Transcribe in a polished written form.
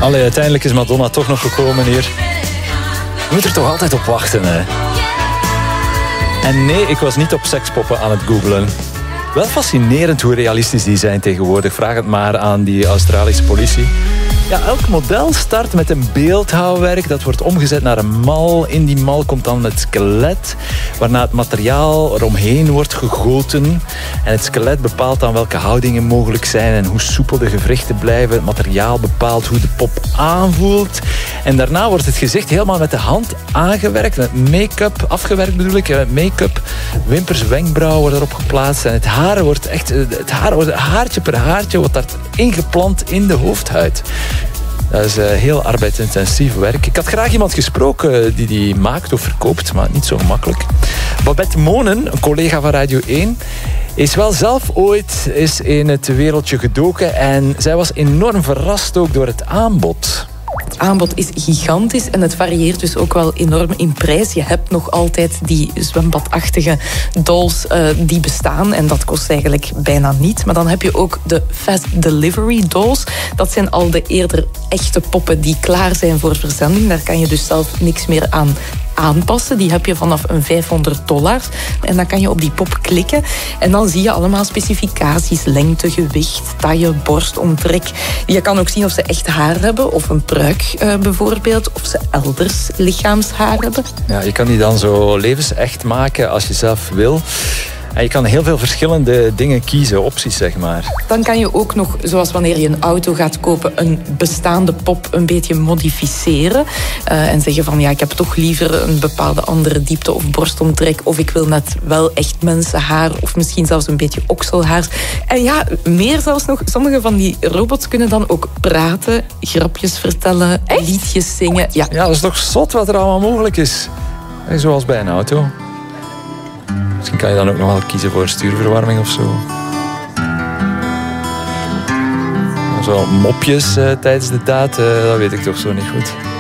Allee, uiteindelijk is Madonna toch nog gekomen hier. Je moet er toch altijd op wachten, hè? En nee, ik was niet op sekspoppen aan het googlen. Wel fascinerend hoe realistisch die zijn tegenwoordig. Vraag het maar aan die Australische politie. Ja, elk model start met een beeldhouwwerk. Dat wordt omgezet naar een mal. In die mal komt dan het skelet, waarna het materiaal eromheen wordt gegoten. En het skelet bepaalt dan welke houdingen mogelijk zijn en hoe soepel de gewrichten blijven. Het materiaal bepaalt hoe de pop aanvoelt. En daarna wordt het gezicht helemaal met de hand aangewerkt. Met make-up, afgewerkt bedoel ik. Make-up, wimpers, wenkbrauwen worden erop geplaatst. En het haar wordt echt, haartje per haartje wordt daar ingeplant in de hoofdhuid. Dat is heel arbeidsintensief werk. Ik had graag iemand gesproken die maakt of verkoopt, maar niet zo gemakkelijk. Babette Monen, een collega van Radio 1, is wel zelf ooit in het wereldje gedoken. En zij was enorm verrast ook door het aanbod. Het aanbod is gigantisch en het varieert dus ook wel enorm in prijs. Je hebt nog altijd die zwembadachtige dolls die bestaan en dat kost eigenlijk bijna niet. Maar dan heb je ook de fast delivery dolls. Dat zijn al de eerder echte poppen die klaar zijn voor verzending. Daar kan je dus zelf niks meer aan aanpassen. Die heb je vanaf een $500. En dan kan je op die pop klikken. En dan zie je allemaal specificaties. Lengte, gewicht, taille, borstomtrek. Je kan ook zien of ze echt haar hebben. Of een pruik bijvoorbeeld. Of ze elders lichaamshaar hebben. Ja, je kan die dan zo levensecht maken als je zelf wil. En je kan heel veel verschillende dingen kiezen, opties zeg maar. Dan kan je ook nog, zoals wanneer je een auto gaat kopen, een bestaande pop een beetje modificeren. En zeggen van ja, ik heb toch liever een bepaalde andere diepte of borstomtrek. Of ik wil net wel echt mensenhaar. Of misschien zelfs een beetje okselhaar. En ja, meer zelfs nog. Sommige van die robots kunnen dan ook praten, grapjes vertellen, liedjes zingen. Ja, dat is toch zot wat er allemaal mogelijk is. Zoals bij een auto. Misschien kan je dan ook nog wel kiezen voor stuurverwarming of zo. Zo mopjes tijdens de daad, dat weet ik toch zo niet goed.